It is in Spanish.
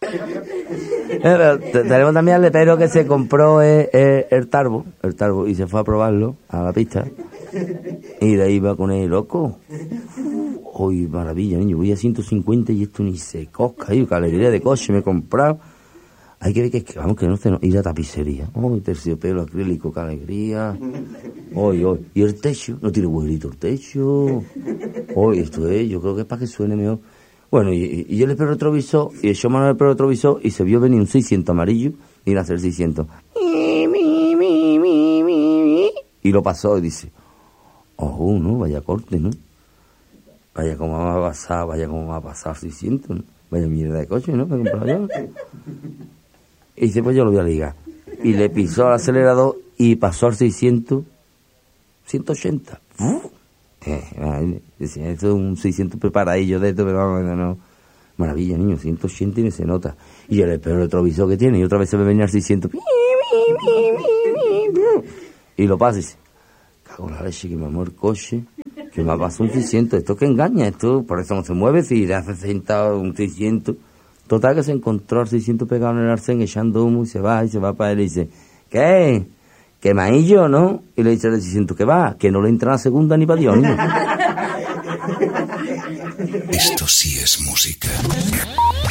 Tenemos también al lepero que se compró el tarbo, y se fue a probarlo a la pista. Y de ahí va con el loco. Uy, maravilla, niño, voy a 150 y esto ni se cosca. Qué alegría de coche me he comprado. Hay que ver que vamos, que no se nos... Y la tapicería. Uy, terciopelo acrílico, qué alegría. Uy. Y el techo, no tiene agujerito el techo. Uy, esto es, yo creo que es para que suene mejor. Bueno, y yo le espero retrovisor, y echó mano del retrovisor, y se vio venir un 600 amarillo, y iba a hacer 600. Y lo pasó y dice, oh, no, vaya corte, ¿no? Vaya como va a pasar 600, ¿no? Vaya mierda de coche, ¿no? Me he comprado yo. Y dice, pues yo lo voy a ligar. Y le pisó al acelerador y pasó al 600, 180. Decía, esto es un 600 preparadillo de esto, pero vamos, no. Maravilla, niño, 180 y no se nota. Y el retrovisor que tiene, y otra vez se me venía al 600. Y lo pasa y dice, cago en la leche que me amó el coche, que me ha pasado un 600. Esto que engaña, esto por eso no se mueve, si le hace 60 un 600. Total que se encontró al 600 pegado en el arcén echando humo y se va para él y dice, ¿qué? ¿Que maillo, no? Y le dice al 600, ¿qué va? Que no le entra la segunda ni para Dios, niño. Esto sí es música.